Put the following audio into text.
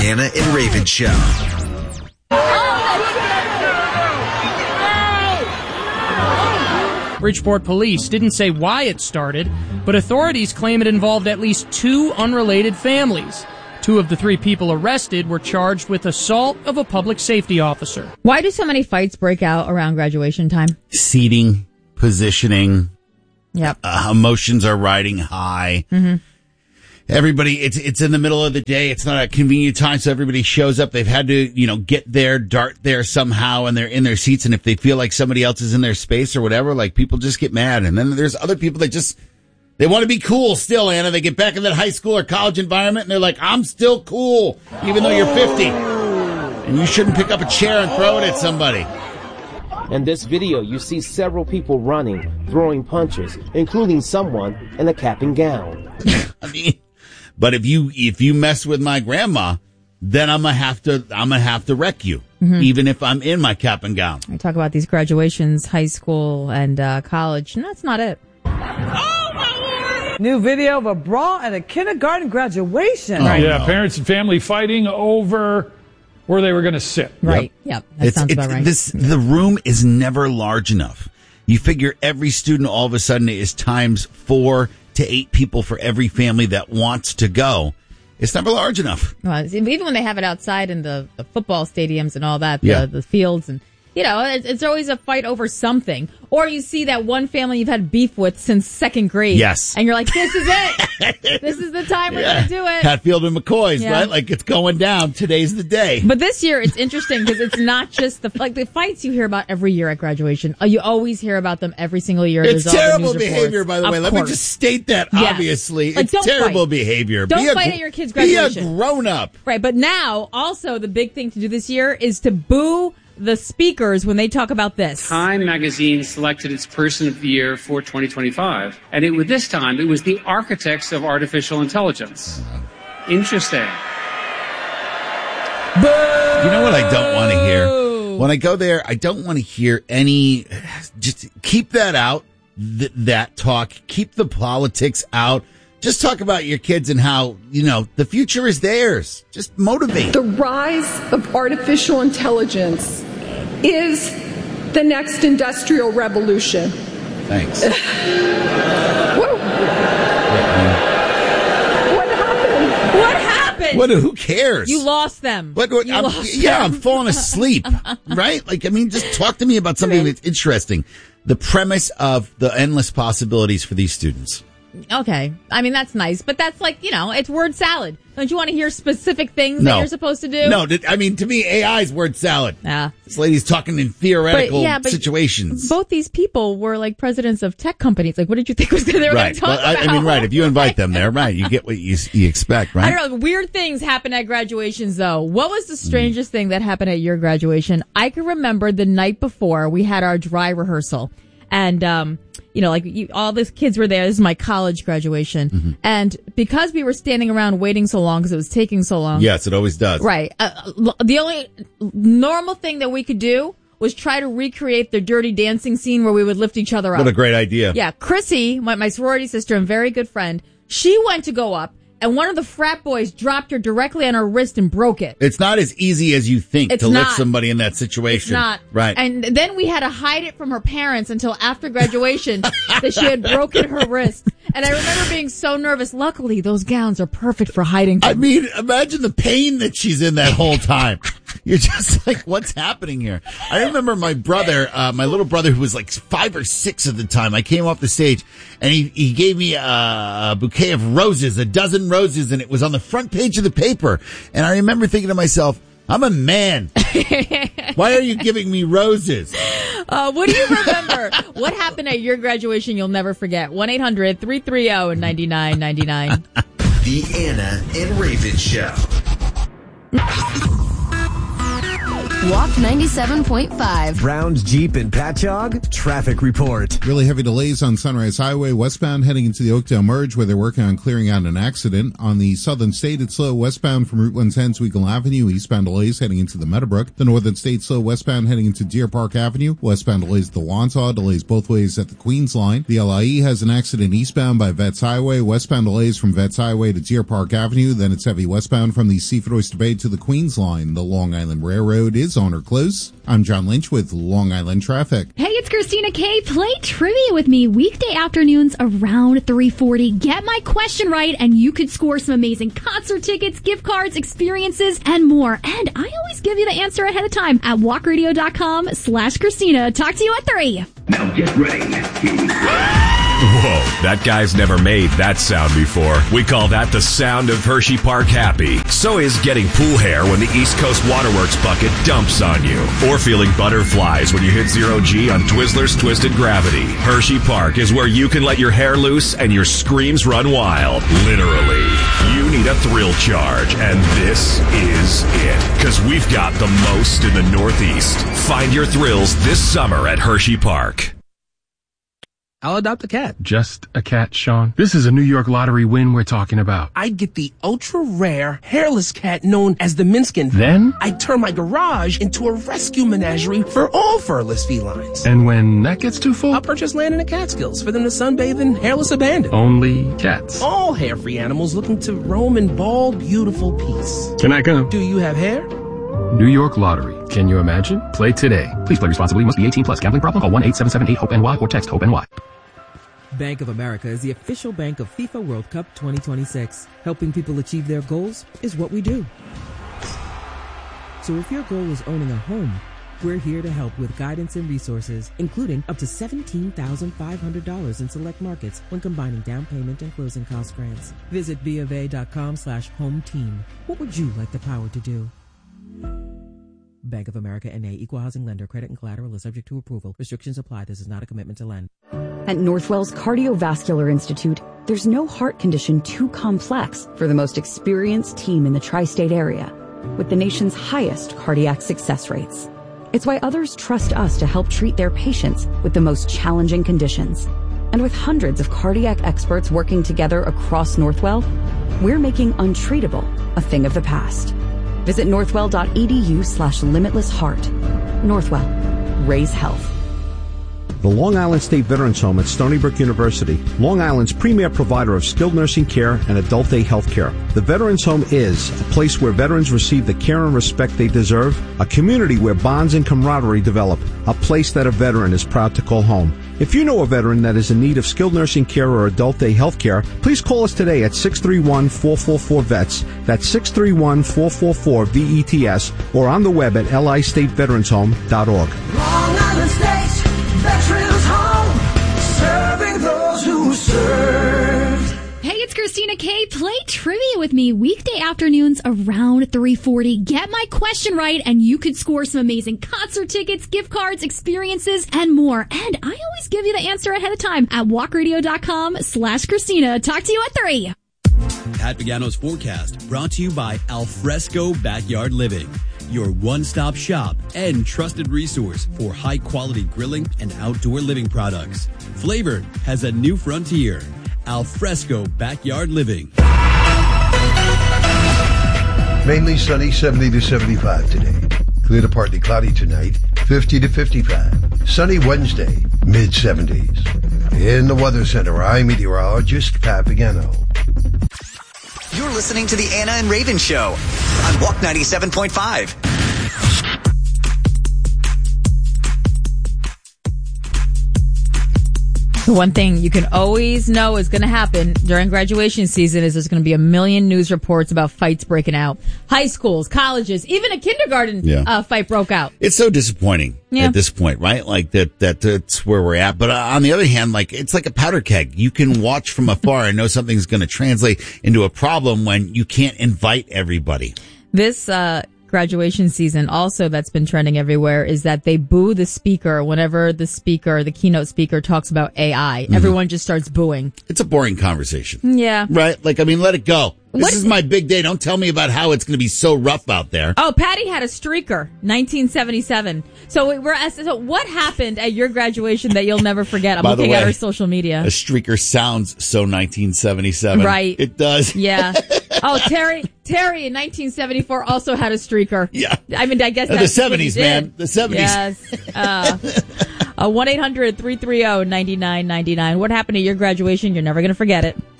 Anna and Raven Show. Bridgeport police didn't say why it started, but authorities claim it involved at least 2 unrelated families. 2 of the 3 people arrested were charged with assault of a public safety officer. Why do so many fights break out around graduation time? Seating, positioning. Yep. Emotions are riding high. Mm-hmm. Everybody, it's in the middle of the day. It's not a convenient time, so everybody shows up. They've had to, get there, dart there somehow, and they're in their seats. And if they feel like somebody else is in their space or whatever, like, people just get mad. And then there's other people that they want to be cool still, Anna. They get back in that high school or college environment, and they're like, I'm still cool, even though you're 50. And you shouldn't pick up a chair and throw it at somebody. In this video, you see several people running, throwing punches, including someone in a cap and gown. But if you mess with my grandma, then I'm gonna have to wreck you, even if I'm in my cap and gown. I talk about these graduations, high school and college, and that's not it. Oh, my Lord! New video of a brawl at a kindergarten graduation. Right. Yeah, parents and family fighting over where they were going to sit. Right. Yep. That sounds about right. The room is never large enough. You figure every student all of a sudden is times 4 to 8 people for every family that wants to go. It's never large enough. Well, even when they have it outside in the football stadiums and all that, Yeah. the fields, and it's always a fight over something. Or you see that one family you've had beef with since 2nd grade. Yes. And you're like, this is it. This is the time we're going to do it. Hatfield and McCoy's, Yeah. right? Like, it's going down. Today's the day. But this year, it's interesting because it's not just the fights you hear about every year at graduation. You always hear about them every single year. It's There's all the terrible news behavior, reports. by the way. Of Let me course. just state that, Yes. obviously. Like, It's don't terrible fight. behavior. Don't fight at your kid's graduation. Be a grown-up. Right, but now, also, the big thing to do this year is to boo the speakers when they talk about this. Time magazine selected its person of the year for 2025, and this time it was the architects of artificial intelligence. Interesting. Boo! You know what I don't want to hear? When I go there, I don't want to hear any. Just keep that out. That talk. Keep the politics out. Just talk about your kids and how, the future is theirs. Just motivate. The rise of artificial intelligence is the next industrial revolution. Thanks. What happened? What happened? Who cares? You lost them. I'm falling asleep, right? Just talk to me about something that's interesting. The premise of the endless possibilities for these students. Okay. That's nice, but that's it's word salad. Don't you want to hear specific things that you're supposed to do? No, to me, AI is word salad. Yeah. This lady's talking in theoretical situations. Both these people were presidents of tech companies. What did you think they were going to talk about? Right. If you invite them there, right, you get what you expect, right? I don't know. Weird things happen at graduations, though. What was the strangest thing that happened at your graduation? I can remember the night before we had our dry rehearsal. And, all these kids were there. This is my college graduation. Mm-hmm. And because we were standing around waiting so long because it was taking so long. Yes, it always does. Right. The only normal thing that we could do was try to recreate the Dirty Dancing scene where we would lift each other up. What a great idea. Yeah. Chrissy, my sorority sister and very good friend, she went to go up. And one of the frat boys dropped her directly on her wrist and broke it. It's not as easy as you think to lift somebody in that situation. It's not. Right. And then we had to hide it from her parents until after graduation that she had broken her wrist. And I remember being so nervous. Luckily, those gowns are perfect for hiding things. Imagine the pain that she's in that whole time. You're just like, what's happening here? I remember my brother, my little brother who was 5 or 6 at the time. I came off the stage and he gave me a bouquet of roses, a dozen roses, and it was on the front page of the paper. And I remember thinking to myself, I'm a man. Why are you giving me roses? What do you remember? What happened at your graduation you'll never forget? 1-800-330-9999. The Anna and Raven Show. Walk 97.5. Brown's Jeep and Patchogue traffic report. Really heavy delays on Sunrise Highway westbound heading into the Oakdale Merge where they're working on clearing out an accident. On the southern state, it's slow westbound from Route 110 to Eagle Avenue. Eastbound delays heading into the Meadowbrook. The northern state slow westbound heading into Deer Park Avenue. Westbound delays at the Wantaw. Delays both ways at the Queens line. The LIE has an accident eastbound by Vets Highway. Westbound delays from Vets Highway to Deer Park Avenue. Then it's heavy westbound from the Seaford Oyster Bay to the Queens line. The Long Island Railroad is on or close. I'm John Lynch with Long Island Traffic. Hey, it's Christina Kay. Play trivia with me weekday afternoons around 3:40. Get my question right, and you could score some amazing concert tickets, gift cards, experiences, and more. And I always give you the answer ahead of time at walkradio.com/Christina. Talk to you at 3. Now get ready. Here we go. Whoa, that guy's never made that sound before. We call that the sound of Hershey Park happy. So is getting pool hair when the East Coast Waterworks bucket dumps on you. Or feeling butterflies when you hit 0G on Twizzlers Twisted Gravity. Hershey Park is where you can let your hair loose and your screams run wild. Literally. You need a thrill charge, and this is it. Because we've got the most in the Northeast. Find your thrills this summer at Hershey Park. I'll adopt a cat. Just a cat, Sean? This is a New York Lottery win we're talking about. I'd get the ultra-rare, hairless cat known as the Minskin. Then? I'd turn my garage into a rescue menagerie for all furless felines. And when that gets too full? I'll purchase land in the Catskills for them to sunbathe in hairless abandon. Only cats. All hair-free animals looking to roam in bald, beautiful peace. Can I come? Do you have hair? New York Lottery. Can you imagine? Play today. Please play responsibly. Must be 18 plus. Gambling problem? Call 1-877-8-HOPE-NY or text HOPE-NY. Bank of America is the official bank of FIFA World Cup 2026. Helping people achieve their goals is what we do. So if your goal is owning a home, we're here to help with guidance and resources, including up to $17,500 in select markets when combining down payment and closing cost grants. Visit BofA.com/home team. What would you like the power to do? Bank of America N.A. Equal Housing Lender. Credit and collateral is subject to approval. Restrictions apply. This is not a commitment to lend. At Northwell's Cardiovascular Institute, there's no heart condition too complex for the most experienced team in the tri-state area, with the nation's highest cardiac success rates. It's why others trust us to help treat their patients with the most challenging conditions. And with hundreds of cardiac experts working together across Northwell, we're making untreatable a thing of the past. Visit northwell.edu/limitlessheart. Northwell. Raise health. The Long Island State Veterans Home at Stony Brook University, Long Island's premier provider of skilled nursing care and adult day health care. The Veterans Home is a place where veterans receive the care and respect they deserve, a community where bonds and camaraderie develop, a place that a veteran is proud to call home. If you know a veteran that is in need of skilled nursing care or adult day health care, please call us today at 631-444-VETS. That's 631-444-VETS, or on the web at listateveteranshome.org. Long Island State Veterans Home, serving those who serve. Hey, it's Christina Kay. Play trivia with me weekday afternoons around 3:40. Get my question right, and you could score some amazing concert tickets, gift cards, experiences, and more. And I always give you the answer ahead of time at walkradio.com/Christina. Talk to you at 3. Pat Pagano's forecast brought to you by Alfresco Backyard Living, your one-stop shop and trusted resource for high-quality grilling and outdoor living products. Flavored has a new frontier. Alfresco Backyard Living. Mainly sunny, 70 to 75 today. Clear to partly cloudy tonight, 50 to 55. Sunny Wednesday, mid-70s. In the Weather Center, I'm meteorologist Pat Pagano. You're listening to the Anna and Raven Show on Walk 97.5. The one thing you can always know is going to happen during graduation season is there's going to be a million news reports about fights breaking out. High schools, colleges, even a kindergarten fight broke out. It's so disappointing at this point, right? Like that's where we're at. But on the other hand, like it's like a powder keg. You can watch from afar and know something's going to translate into a problem when you can't invite everybody. This graduation season also that's been trending everywhere is that they boo the speaker whenever the keynote speaker talks about AI. Mm-hmm. Everyone just starts booing. It's a boring conversation. Yeah. Right? Like, I mean, let it go. This is my big day. Don't tell me about how it's going to be so rough out there. Oh, Patty had a streaker, 1977. So we're asking, so what happened at your graduation that you'll never forget? I'm looking at her social media. A streaker sounds so 1977. Right. It does. Yeah. Oh, Terry in 1974 also had a streaker. Yeah. I mean, I guess the that's what he 70s, did. man. The 70s. Yes. 1-800-330-9999. What happened at your graduation? You're never going to forget it.